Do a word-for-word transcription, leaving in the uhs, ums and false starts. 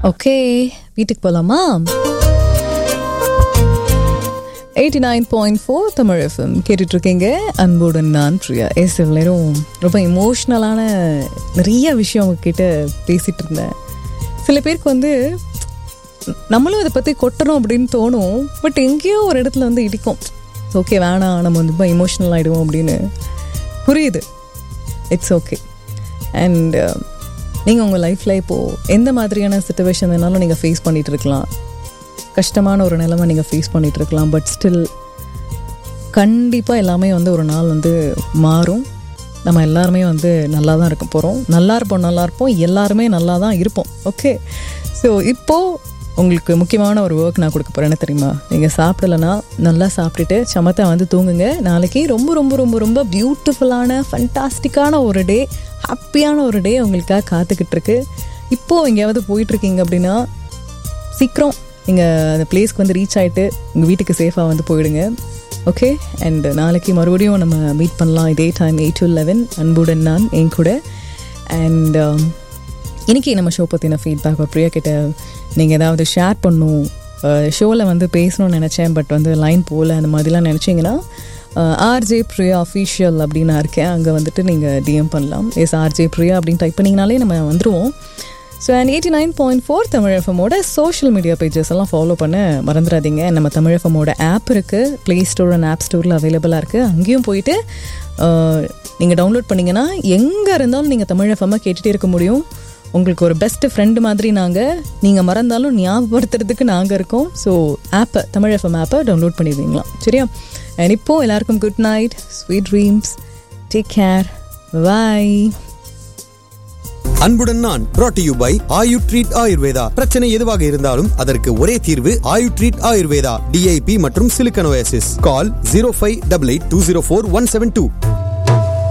Okay, வீட்டுக்கு போலாமா? Eighty nine point four Tamil FM கேட்டுட்டு இருக்கீங்க. அன்புடன் நான் பிரியா. எஸ் எல்லாரும் ரொம்ப இமோஷ்னலான நிறைய விஷயம் அவங்கக்கிட்ட பேசிகிட்டு இருந்தேன். சில பேருக்கு வந்து நம்மளும் இதை பற்றி கொட்டணும் அப்படின்னு தோணும், பட் எங்கேயோ ஒரு இடத்துல வந்து இடிக்கும். ஓகே வேணாம், நம்ம வந்து ரொம்ப இமோஷ்னல் ஆகிடுவோம் அப்படின்னு புரியுது. It's okay. அண்ட் நீங்கள் உங்கள் லைஃப்பில் இப்போது எந்த மாதிரியான சிச்சுவேஷன் வேணாலும் நீங்கள் ஃபேஸ் பண்ணிகிட்டு இருக்கலாம். கஷ்டமான ஒரு நிலைமை நீங்கள் ஃபேஸ் பண்ணிகிட்டு இருக்கலாம். பட் ஸ்டில் கண்டிப்பாக எல்லாமே வந்து ஒரு நாள் வந்து மாறும். நம்ம எல்லாருமே வந்து நல்லா தான் இருக்க போகிறோம். நல்லா இருப்போம் நல்லா இருப்போம் எல்லாருமே நல்லா தான் இருப்போம். ஓகே, ஸோ இப்போது உங்களுக்கு முக்கியமான ஒரு ஒர்க் நான் கொடுக்க போகிறேன். என்ன தெரியுமா? நீங்கள் சாப்பிடலைன்னா நல்லா சாப்பிட்டுட்டு சமத்தை வந்து தூங்குங்க. நாளைக்கு ரொம்ப ரொம்ப ரொம்ப ரொம்ப பியூட்டிஃபுல்லான ஃபண்டாஸ்டிக்கான ஒரு டே, ஹாப்பியான ஒரு டே உங்களுக்காக காத்துக்கிட்டு இருக்கு. இப்போது எங்கேயாவது போயிட்டுருக்கீங்க அப்படின்னா சீக்கிரம் நீங்கள் அந்த பிளேஸ்க்கு வந்து ரீச் ஆகிட்டு உங்கள் வீட்டுக்கு சேஃபாக வந்து போயிடுங்க. ஓகே, அண்ட் நாளைக்கு மறுபடியும் நம்ம மீட் பண்ணலாம் இதே டைம் எயிட் டு லெவன் அன்புடன் நான் என் கூட. அண்ட் இன்றைக்கி நம்ம ஷோ பற்றின ஃபீட்பேக் பிரியா கிட்ட நீங்கள் ஏதாவது ஷேர் பண்ணணும், ஷோவில் வந்து பேசணும்னு நினச்சேன் பட் வந்து லைன் போகல, அந்த மாதிரிலாம் நினச்சிங்கன்னா ஆர்ஜே பிரியா அஃபீஷியல் அப்படின்னு நான் இருக்கேன். அங்கே வந்துட்டு நீங்கள் டிஎம் பண்ணலாம். எஸ் ஆர்ஜே பிரியா அப்படின்னு டைப் பண்ணிங்கனாலே நம்ம வந்துடுவோம். So and eighty nine point four Tamil எஃப்எம்மோட social media pages எல்லாம் ஃபாலோ பண்ண மறந்துடாதீங்க. நம்ம தமிழ் எஃப்எம்மோட ஆப் இருக்குது, ப்ளே ஸ்டோர் அண்ட் ஆப் ஸ்டோரில் அவைலபிளாக இருக்குது. அங்கேயும் போயிட்டு நீங்கள் டவுன்லோட் பண்ணிங்கன்னா எங்கே இருந்தாலும் நீங்கள் தமிழ் எஃப்எம்மை கேட்டுகிட்டே இருக்க முடியும். உங்களுக்கு ஒரு பெஸ்ட் ஃப்ரெண்டு மாதிரி நாங்கள், நீங்கள் மறந்தாலும் ஞாபகப்படுத்துறதுக்கு நாங்கள் இருக்கோம். ஸோ ஆப்பை தமிழ் எஃப்எம் ஆப்பை டவுன்லோட் பண்ணிடுவீங்களா? சரியா? அண்ட் இப்போது எல்லாருக்கும் good night, sweet dreams, take care, பாய். அன்புடன் நான் brought to you by Ayu treat Ayurveda. பிரச்சனை எதுவாக இருந்தாலும் அதற்கு ஒரே தீர்வு ஆயு ட்ரீட் ஆயுர்வேதா. டிஐபி மற்றும் சிலிக்கன் ஓஎஸ்எஸ். கால் zero five eight eight two zero four one seven two.